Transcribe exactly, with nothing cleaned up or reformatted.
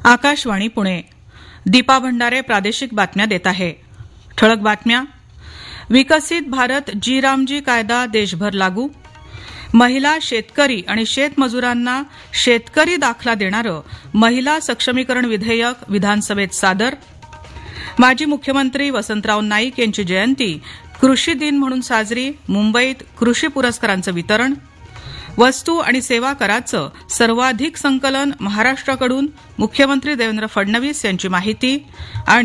आकाशवाणी पुणे. दीपा भंडारे प्रादेशिक बातम्या देत आहे. ठळक बातम्या. विकसित भारत जी रामजी कायदा देशभर लागू. महिला शेतकरी आणि शेतमजुरांना शेतकरी दाखला देणारं महिला सक्षमीकरण विधेयक विधानसभेत सादर. माजी मुख्यमंत्री वसंतराव नाईक यांची जयंती कृषी दिन म्हणून साजरी. मुंबईत कृषी पुरस्कारांचं वितरण. वस्तू आणि सेवा कराचं सर्वाधिक संकलन महाराष्ट्राकडून मुख्यमंत्री देवेंद्र फडणवीस यांची माहिती. आणि